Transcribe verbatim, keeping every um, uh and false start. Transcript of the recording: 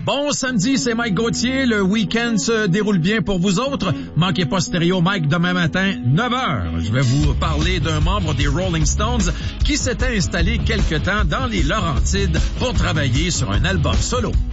Bon samedi, c'est Mike Gauthier. Le week-end se déroule bien pour vous autres. Manquez pas Stéréo Mike demain matin, neuf heures. Je vais vous parler d'un membre des Rolling Stones qui s'était installé quelque temps dans les Laurentides pour travailler sur un album solo.